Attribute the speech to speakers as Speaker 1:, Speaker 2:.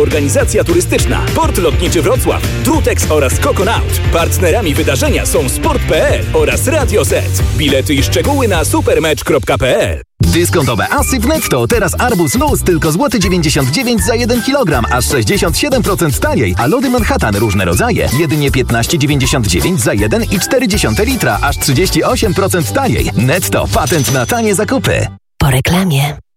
Speaker 1: Organizacja turystyczna, Port Lotniczy Wrocław, Trutex oraz Coconaut. Partnerami wydarzenia są Sport.pl oraz Radio Z. Bilety i szczegóły na supermecz.pl.
Speaker 2: Dyskontowe asy w Netto. Teraz arbuz luz tylko złoty 99 za 1 kg, aż 67% taniej. A lody Manhattan różne rodzaje jedynie 15,99 za 1,4 litra, aż 38% taniej. Netto. Patent na tanie zakupy.
Speaker 3: Po reklamie.